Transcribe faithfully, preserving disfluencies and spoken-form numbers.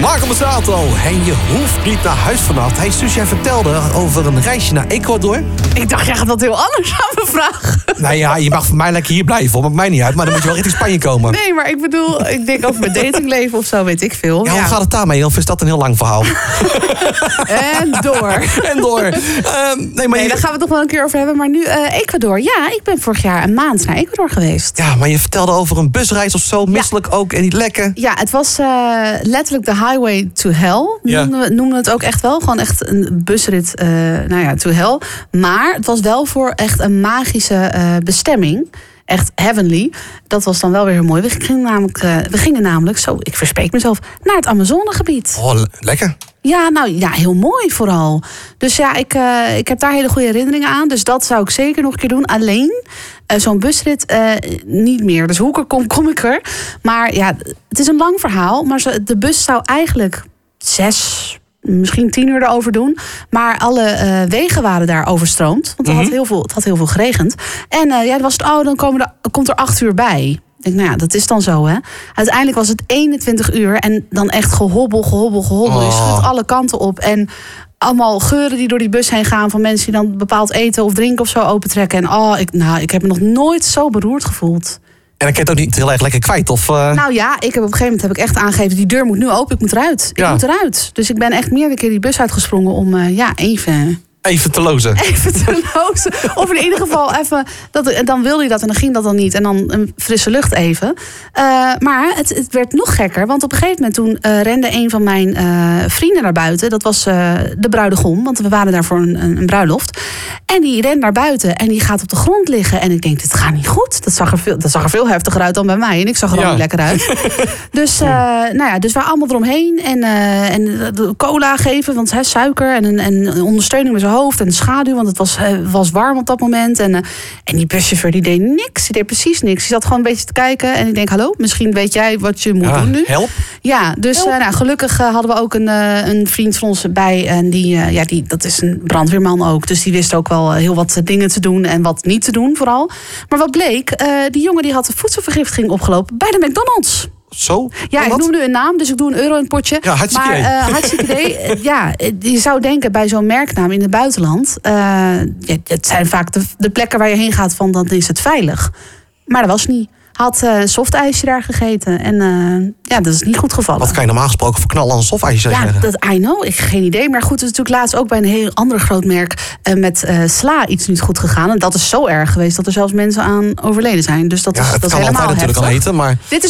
Marco Borsato. En je hoeft niet naar huis vannacht. Hey Suus, jij vertelde over een reisje naar Ecuador. Ik dacht, jij gaat wat heel anders aan me vragen. Nou ja, je mag voor mij lekker hier blijven. Dat maakt mij niet uit. Maar dan moet je wel richting Spanje komen. Nee, maar ik bedoel, ik denk over mijn datingleven of zo, weet ik veel. Ja, hoe ja. gaat het daarmee? Of is dat een heel lang verhaal? En door. En door. Uh, nee, maar nee, je... daar gaan we het nog wel een keer over hebben. Maar nu uh, Ecuador. Ja, ik ben vorig jaar een maand naar Ecuador geweest. Ja, maar je vertelde over een busreis of zo. Misselijk ja. ook en niet lekker. Ja, het was uh, letterlijk de highway to hell. Ja. Noemden, we, noemden het ook echt wel. Gewoon echt een busrit uh, nou ja, to hell. Maar het was wel voor echt een magische uh, bestemming. Echt heavenly. Dat was dan wel weer heel mooi. We gingen namelijk, uh, we gingen namelijk zo, ik verspreek mezelf, naar het Amazonegebied. Oh, le- lekker. Ja, nou ja, heel mooi vooral. Dus ja, ik, uh, ik heb daar hele goede herinneringen aan. Dus dat zou ik zeker nog een keer doen. Alleen, uh, zo'n busrit uh, niet meer. Dus hoe ik er kom, kom ik er. Maar ja, het is een lang verhaal. Maar de bus zou eigenlijk zes... misschien tien uur erover doen. Maar alle uh, wegen waren daar overstroomd. Want het, mm-hmm. had heel veel, het had heel veel geregend. En uh, ja, dan was het, oh, dan komen er, komt er acht uur bij. Ik denk, nou ja, dat is dan zo, hè. Uiteindelijk was het eenentwintig uur. En dan echt gehobbel, gehobbel, gehobbel. Oh. Je schudt alle kanten op. En allemaal geuren die door die bus heen gaan. Van mensen die dan bepaald eten of drinken of zo opentrekken. En oh, ik, nou, ik heb me nog nooit zo beroerd gevoeld. En dan kan je het ook niet heel erg lekker kwijt, of? Uh... Nou ja, ik heb op een gegeven moment heb ik echt aangegeven, die deur moet nu open, ik moet eruit. Ik ja. moet eruit. Dus ik ben echt meerdere keer die bus uitgesprongen om uh, ja, even... Even te lozen. Even te lozen. Of in ieder geval even... Dat, dan wilde hij dat en dan ging dat dan niet. En dan een frisse lucht even. Uh, maar het, het werd nog gekker. Want op een gegeven moment toen uh, rende een van mijn uh, vrienden naar buiten. Dat was uh, de bruidegom. Want we waren daar voor een, een, een bruiloft. En die rent naar buiten en die gaat op de grond liggen. En ik denk, dit gaat niet goed. Dat zag er veel, dat zag er veel heftiger uit dan bij mij. En ik zag er ja. ook niet lekker uit. Dus, uh, nou ja, dus we waren allemaal eromheen. En, uh, en de cola geven, want hè, suiker en, en ondersteuning met zijn hoofd en de schaduw, want het was, uh, was warm op dat moment. En, uh, en die buschauffeur die deed niks. Die deed precies niks. Die zat gewoon een beetje te kijken. En ik denk, hallo, misschien weet jij wat je moet ja, doen nu. Help. Ja, dus uh, nou, gelukkig uh, hadden we ook een, uh, een vriend van ons bij. En die, uh, ja, die, dat is een brandweerman ook. Dus die wist ook wel heel wat dingen te doen en wat niet te doen vooral. Maar wat bleek, uh, die jongen die had een voedselvergiftiging opgelopen bij de McDonald's. Zo? Ja, ik noem nu een naam, dus ik doe een euro in het potje. Ja, hartstikke maar uh, hartstikke idee. Ja, je zou denken bij zo'n merknaam in het buitenland. Uh, ja, het zijn vaak de, de plekken waar je heen gaat van, dan is het veilig. Maar dat was niet. Had uh, een softijsje daar gegeten. En uh, ja, dat is niet goed gevallen. Wat kan je normaal gesproken voor knallen aan een softijsje ja, zeggen? Dat, I know, ik heb geen idee. Maar goed, het is natuurlijk laatst ook bij een heel ander groot merk uh, met uh, sla iets niet goed gegaan. En dat is zo erg geweest dat er zelfs mensen aan overleden zijn. Dus dat ja, is, het dat kan is helemaal altijd heftig. natuurlijk al eten, maar... Dit is